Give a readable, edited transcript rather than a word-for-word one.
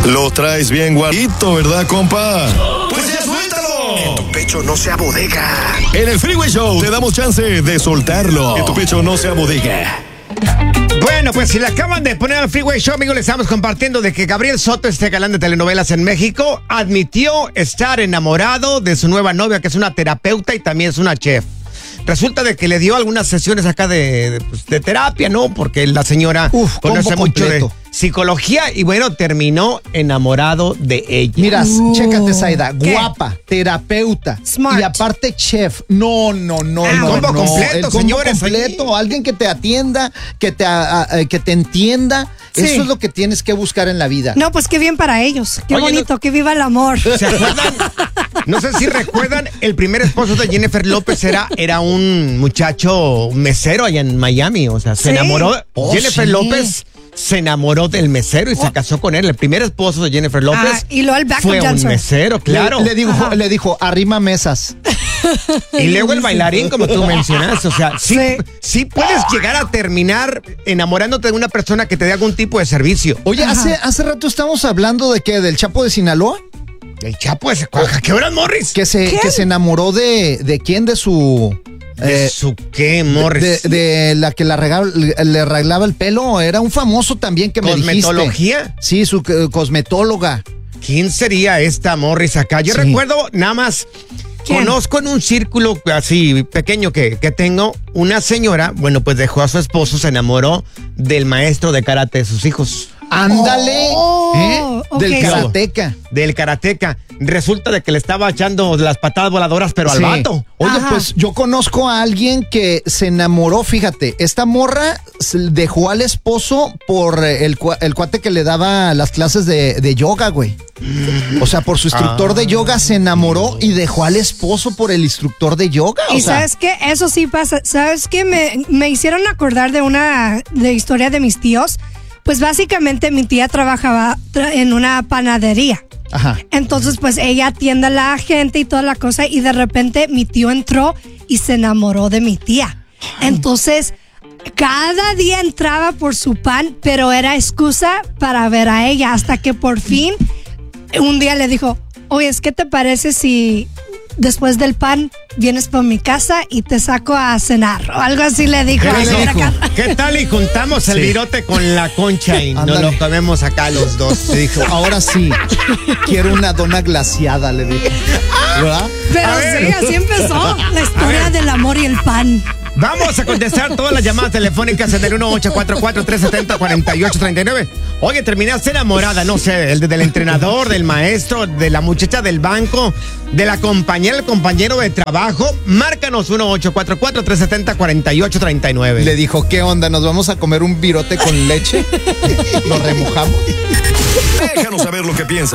Lo traes bien guardito, ¿verdad, compa? ¡Pues ya suéltalo! Que tu pecho no sea bodega. En el Freeway Show te damos chance de soltarlo. Que tu pecho no sea bodega. Bueno, pues si le acaban de poner al Freeway Show, amigos, le estamos compartiendo de que Gabriel Soto, este galán de telenovelas en México, admitió estar enamorado de su nueva novia, que es una terapeuta y también es una chef. Resulta de que le dio algunas sesiones acá de terapia, ¿no? Porque la señora conoce mucho de psicología y bueno, terminó enamorado de ella. Mira, chécate, Zaida, guapa, terapeuta Smart. y aparte chef. No. El combo completo, el combo señores, completo, ahí. alguien que te atienda, que te entienda. Sí. Eso es lo que tienes que buscar en la vida. No, pues qué bien para ellos. Qué Oye, bonito, que viva el amor. ¿Se acuerdan? No sé si recuerdan, el primer esposo de Jennifer López era un muchacho mesero allá en Miami. O sea, se Sí. enamoró. Oh, Jennifer sí. López se enamoró del mesero y se casó con él. El primer esposo de Jennifer López Y luego el backup fue un dancer. mesero, claro. Le dijo, arrima mesas. Y luego el bailarín, como tú mencionaste. O sea, sí puedes llegar a terminar enamorándote de una persona que te dé algún tipo de servicio. Oye, hace rato estamos hablando de que del Chapo de Sinaloa, El Chapo ese cuaja. ¿Qué horas, Morris? que se enamoró de quién, de su... ¿De su qué, Morris? De la que le arreglaba el pelo. Era un famoso también que me dijiste. ¿Cosmetología? Sí, su cosmetóloga. ¿Quién sería esta Morris acá? Yo Sí. recuerdo nada más. ¿Quién? Conozco en un círculo así pequeño que tengo una señora, bueno, pues dejó a su esposo, se enamoró del maestro de karate de sus hijos. Ándale, ok. del karateca. Del karateca. Resulta de que le estaba echando las patadas voladoras, pero al Sí. vato. Oye, Ajá. pues yo conozco a alguien que se enamoró, fíjate, esta morra dejó al esposo por el cuate que le daba las clases de yoga, güey. O sea, por su instructor de yoga se enamoró y dejó al esposo por el instructor de yoga. Y o sea, ¿sabes qué? Eso sí pasa. ¿Sabes qué? Me hicieron acordar de una historia de mis tíos. Pues básicamente mi tía trabajaba en una panadería. Ajá. Entonces, pues ella atiende a la gente y toda la cosa y de repente mi tío entró y se enamoró de mi tía. Entonces, cada día entraba por su pan, pero era excusa para ver a ella hasta que por fin un día le dijo, oye, ¿qué te parece si después del pan vienes por mi casa y te saco a cenar? O algo así le dijo. ¿Qué a le la dijo? señora. ¿Qué tal y juntamos el virote con la concha y nos Ándale. lo comemos acá los dos? Se dijo, ahora sí, quiero una dona glaciada, le dijo. ¿Verdad? Pero A ver. sí, así empezó la historia del amor y el pan. Vamos a contestar todas las llamadas telefónicas en el 1844-370-4839. Oye, terminaste enamorada, no sé, del entrenador, del maestro, de la muchacha del banco, de la compañera, el compañero de trabajo. Márcanos 1844-370-4839. Le dijo, ¿qué onda? ¿Nos vamos a comer un virote con leche? ¿Nos remojamos? Déjanos saber lo que piensas.